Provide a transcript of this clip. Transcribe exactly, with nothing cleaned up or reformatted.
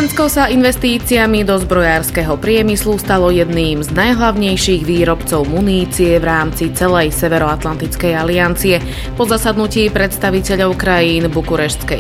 Slovensko sa investíciami do zbrojárskeho priemyslu stalo jedným z najhlavnejších výrobcov munície v rámci celej Severoatlantickej aliancie. Po zasadnutí predstaviteľov krajín Bukurešťskej